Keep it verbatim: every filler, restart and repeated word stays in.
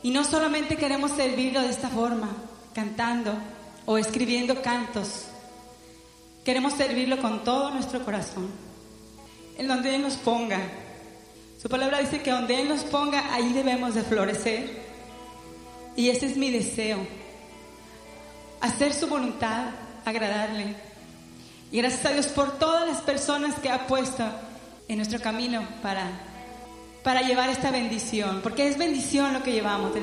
Y no solamente queremos servirlo de esta forma, cantando o escribiendo cantos. Queremos servirlo con todo nuestro corazón. En donde Él nos ponga. Su palabra dice que donde Él nos ponga, ahí debemos de florecer. Y ese es mi deseo. Hacer su voluntad, agradarle. Y gracias a Dios por todas las personas que ha puesto en nuestro camino para, para llevar esta bendición. Porque es bendición lo que llevamos.